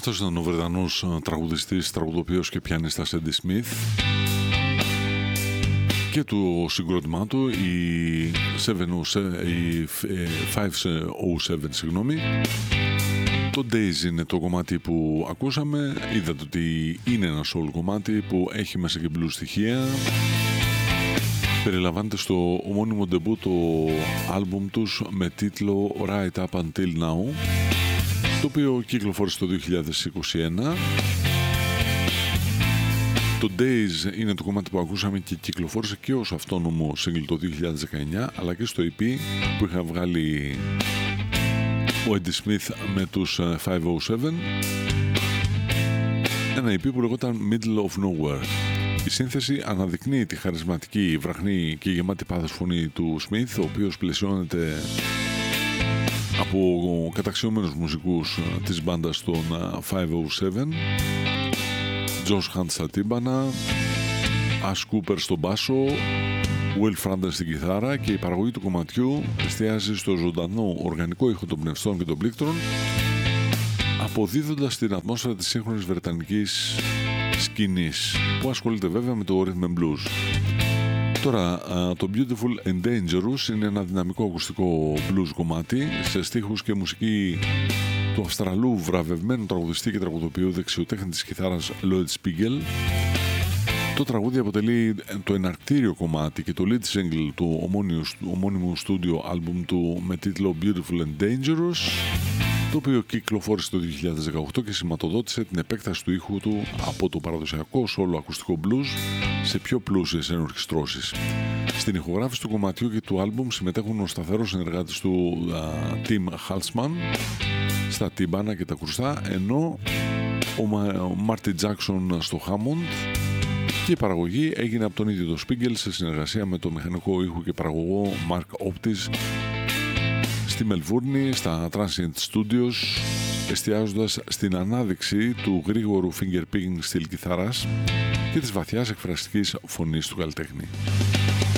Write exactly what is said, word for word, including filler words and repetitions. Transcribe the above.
Αυτός ήταν ο Βρετανός τραγουδιστής, τραγουδοποιός και πιανίστας Eddie Smith και το συγκρότημά του η, η πεντακόσια επτά, συγγνώμη. Το Days είναι το κομμάτι που ακούσαμε. Είδατε ότι είναι ένα soul κομμάτι που έχει μέσα και blues στοιχεία. Περιλαμβάνεται στο ομώνυμο ντεμπού το άλμπουμ τους με τίτλο Right Up Until Now, το οποίο κυκλοφόρησε το δύο χιλιάδες είκοσι ένα. Το Days είναι το κομμάτι που ακούσαμε και κυκλοφόρησε και ως αυτόνομο single το δύο χιλιάδες δεκαεννιά, αλλά και στο ι πι που είχα βγάλει ο Eddie Smith με τους πεντακόσια επτά, ένα ι πι που λεγόταν Middle of Nowhere. Η σύνθεση αναδεικνύει τη χαρισματική, βραχνή και γεμάτη πάθος φωνή του Smith, ο οποίος πλαισιώνεται από καταξιωμένους μουσικούς της μπάντας των πεντακόσια επτά, Josh Hunt στα τύμπανα, Ash Cooper στον μπάσο, Will Frander στην κιθάρα, και η παραγωγή του κομματιού εστιάζει στο ζωντανό οργανικό ήχο των πνευστών και των πλήκτρων, αποδίδοντας την ατμόσφαιρα της σύγχρονης βρετανικής σκηνής, που ασχολείται βέβαια με το rhythm and blues. Τώρα, το Beautiful and Dangerous είναι ένα δυναμικό ακουστικό blues κομμάτι σε στίχους και μουσική του Αυστραλού βραβευμένου τραγουδιστή και τραγουδοποιού δεξιοτέχνη της κιθάρας Lloyd Spiegel. Το τραγούδι αποτελεί το εναρκτήριο κομμάτι και το lead single του ομώνυμου στούντιο άλμπουμ του με τίτλο Beautiful and Dangerous, το οποίο κυκλοφόρησε το δύο χιλιάδες δεκαοκτώ και σηματοδότησε την επέκταση του ήχου του από το παραδοσιακό solo ακουστικό blues σε πιο πλούσιες ενορχιστρώσεις. Στην ηχογράφηση του κομματιού και του άλμπουμ συμμετέχουν ο σταθερός συνεργάτης του uh, Tim Halsman στα τύμπανα και τα κρουστά, ενώ ο Marty Jackson στο Hammond, και η παραγωγή έγινε από τον ίδιο το Spiegel σε συνεργασία με το μηχανικό ήχου και παραγωγό Mark Optis στη Μελβούρνη, στα Transient Studios, εστιάζοντας στην ανάδειξη του γρήγορου fingerpicking στυλ κιθάρας και της βαθιάς εκφραστικής φωνής του καλλιτέχνη.